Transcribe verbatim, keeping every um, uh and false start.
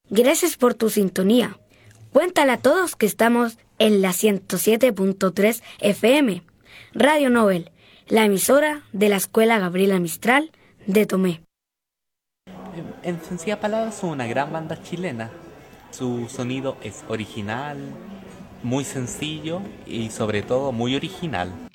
Gracias por tu sintonía. Cuéntale a todos que estamos en la ciento siete punto tres F M, Radio Nobel, la emisora de la Escuela Gabriela Mistral de Tomé. En sencillas palabras, son una gran banda chilena. Su sonido es original, muy sencillo y sobre todo muy original.